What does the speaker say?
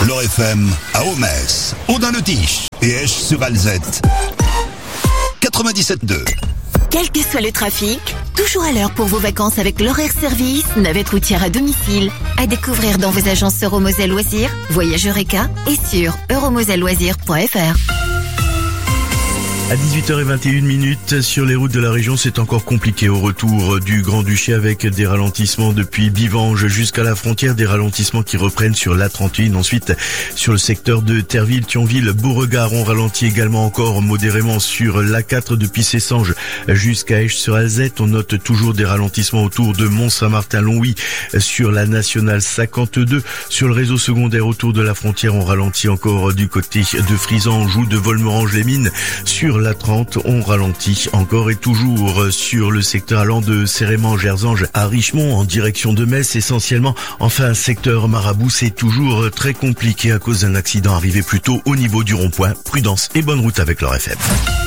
L'Or FM à Omès, Audun-le-Tiche et Esch-sur-Alzette. 97.2. Quel que soit le trafic, toujours à l'heure pour vos vacances avec l'horaire service, navette routière à domicile. À découvrir dans vos agences Euromoselle Loisirs, Voyage Eureka et sur euromoselleloisirs.fr. À 18h21 sur les routes de la région, c'est encore compliqué au retour du Grand-Duché avec des ralentissements depuis Bivange jusqu'à la frontière, des ralentissements qui reprennent sur l'A31. Ensuite, sur le secteur de Terville, Thionville, Beauregard, on ralentit également encore modérément sur l'A4 depuis Cessanges jusqu'à Esch-sur-Alzette. On note toujours des ralentissements autour de Mont-Saint-Martin-Longwy sur la nationale 52. Sur le réseau secondaire autour de la frontière, on ralentit encore du côté de Frisange ou de Volmerange-les-Mines. Sur la 30, on ralentit encore et toujours sur le secteur allant de Cérément-Gerzange à Richemont en direction de Metz essentiellement. Enfin, secteur Marabout, c'est toujours très compliqué à cause d'un accident arrivé plus tôt au niveau du rond-point. Prudence et bonne route avec l'Or FM.